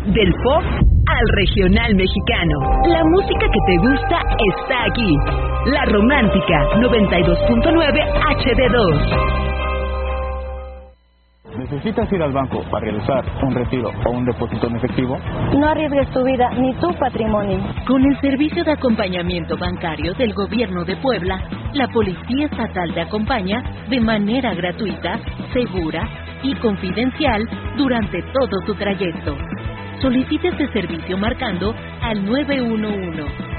Del pop al regional mexicano. La música que te gusta está aquí. La Romántica 92.9 HD2. ¿Necesitas ir al banco para realizar un retiro o un depósito en efectivo? No arriesgues tu vida ni tu patrimonio. Con el servicio de acompañamiento bancario del Gobierno de Puebla, la Policía Estatal te acompaña de manera gratuita, segura y confidencial durante todo tu trayecto. Solicite este servicio marcando al 911.